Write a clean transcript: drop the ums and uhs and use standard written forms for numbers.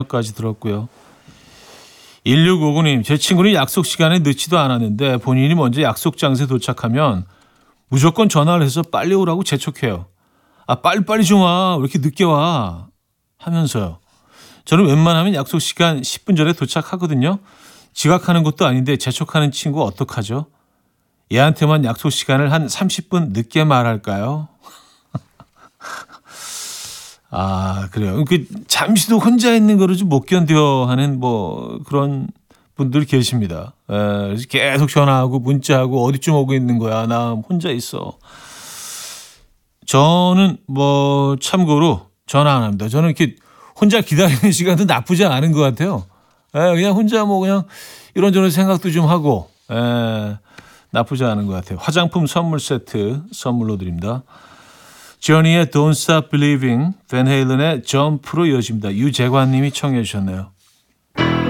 까지 들었고요. 1659님, 제 친구는 약속 시간에 늦지도 않았는데 본인이 먼저 약속 장소에 도착하면 무조건 전화를 해서 빨리 오라고 재촉해요. 아, 빨리빨리 좀 와. 왜 이렇게 늦게 와? 하면서요. 저는 웬만하면 약속 시간 10분 전에 도착하거든요. 지각하는 것도 아닌데 재촉하는 친구 어떡하죠? 얘한테만 약속 시간을 한 30분 늦게 말할까요? 아, 그래요. 그 잠시도 혼자 있는 거를 좀 못 견뎌 하는 뭐 그런 분들 계십니다. 그래서 계속 전화하고 문자하고 어디쯤 오고 있는 거야. 나 혼자 있어. 저는 뭐 참고로 전화 안 합니다. 저는 이렇게 혼자 기다리는 시간도 나쁘지 않은 것 같아요. 그냥 혼자 뭐 그냥 이런저런 생각도 좀 하고 나쁘지 않은 것 같아요. 화장품 선물 세트 선물로 드립니다. 조니의 Don't Stop Believing, 밴 헤일런의 점프로 이어집니다. 유재관 님이 청해 주셨네요.